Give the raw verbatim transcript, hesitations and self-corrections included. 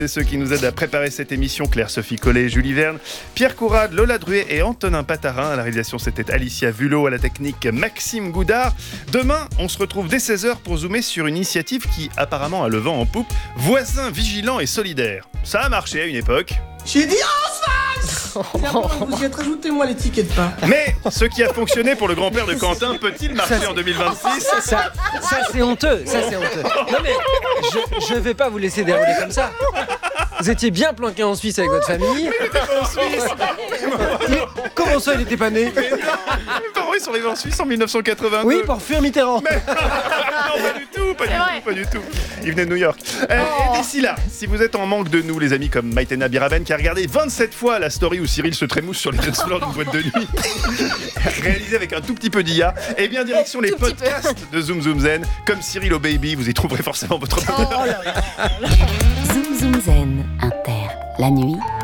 C'est ceux qui nous aident à préparer cette émission, Claire-Sophie Collet, Julie Verne, Pierre Courade, Lola Druet et Antonin Patarin. À la réalisation, c'était Alicia Vulot, à la technique Maxime Goudard. Demain, on se retrouve dès seize heures pour zoomer sur une initiative qui apparemment a le vent en poupe. Voisins vigilants et solidaires. Ça a marché à une époque. J'ai dit en face. Vous y êtes rajouté moi les tickets de pain. Mais ce qui a fonctionné pour le grand-père de Quentin peut-il marcher Ça, en deux mille vingt-six? Ça, ça, ça, c'est honteux, ça c'est honteux. Non mais je, je vais pas vous laisser dérouler comme ça. Vous étiez bien planqué en Suisse avec votre famille. En Suisse. Il- Comment ça, il était pas né? Mes parents ils sont arrivés en Suisse en mille neuf cent quatre-vingt-deux. Oui, pour fuir Mitterrand. Mais... non, pas du tout, pas du tout, pas du tout. Il venait de New York. Euh, Et d'ici là, si vous êtes en manque de nous, les amis, comme Maïtena Biraben, qui a regardé vingt-sept fois la story où Cyril se trémousse sur les dance floors d'une boîte de nuit, réalisée avec un tout petit peu d'I A, et bien direction les podcasts de Zoom Zoom Zen. Comme Cyril au Baby, vous y trouverez forcément votre bonheur. Zoom Zoom Zen, Inter, la nuit,